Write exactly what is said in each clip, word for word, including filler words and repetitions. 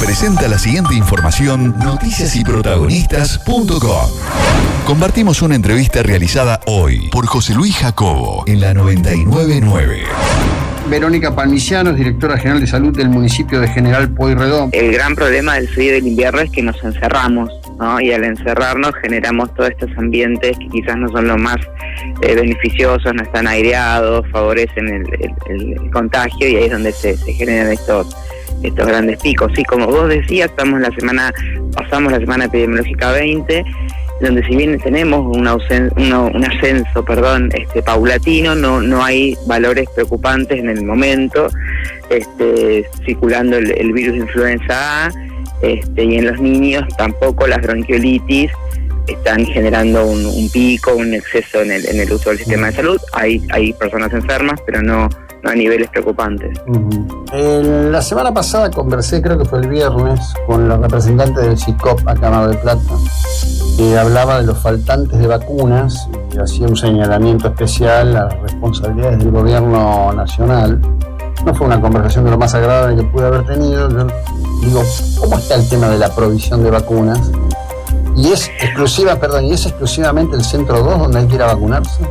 presenta la siguiente información noticias y protagonistas punto com. Compartimos una entrevista realizada hoy por José Luis Jacobo en la noventa y nueve punto nueve. Verónica Palmiciano, directora general de salud del municipio de General Pueyrredón. El gran problema del frío y del invierno es que nos encerramos, ¿no? Y al encerrarnos generamos todos estos ambientes que quizás no son los más eh, beneficiosos, no están aireados, favorecen el, el, el contagio, y ahí es donde se, se generan estos estos grandes picos. Sí, como vos decías, estamos la semana, pasamos la semana epidemiológica veinte, donde si bien tenemos un, ausen, uno, un ascenso perdón, este, paulatino, no, no hay valores preocupantes en el momento, este, circulando el, el virus de influenza A, este, y en los niños tampoco las bronquiolitis están generando un, un pico, un exceso en el, en el uso del sistema de salud. Hay, hay personas enfermas, pero no, no a niveles preocupantes. Uh-huh. Eh, la semana pasada conversé, creo que fue el viernes, con los representantes del C I C O P acá en Mar del Plata, que hablaba de los faltantes de vacunas y hacía un señalamiento especial a las responsabilidades del gobierno nacional. No fue una conversación de lo más agradable que pude haber tenido. Yo digo, ¿cómo está el tema de la provisión de vacunas? ¿Y es exclusiva, perdón, y es exclusivamente el centro dos donde hay que ir a vacunarse?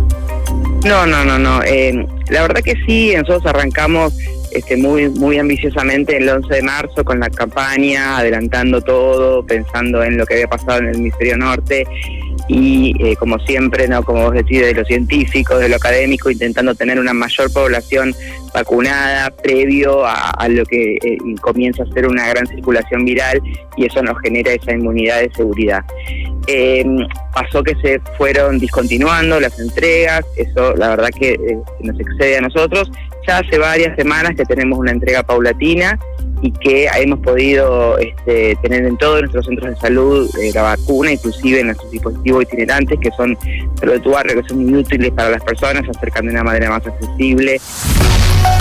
No, no, no, no. Eh, la verdad que sí, nosotros arrancamos este, muy, muy ambiciosamente el once de marzo con la campaña, adelantando todo, pensando en lo que había pasado en el hemisferio norte y, eh, como siempre, no, como vos decís, de lo científico, de lo académico, intentando tener una mayor población vacunada previo a, a lo que eh, comienza a ser una gran circulación viral, y eso nos genera esa inmunidad de seguridad. Eh, pasó que se fueron discontinuando las entregas, eso la verdad que eh, nos excede a nosotros. Ya hace varias semanas que tenemos una entrega paulatina y que hemos podido este, tener en todos nuestros centros de salud eh, la vacuna, inclusive en nuestros dispositivos itinerantes, que son de tu barrio, que son muy útiles para las personas, se acercan de una manera más accesible.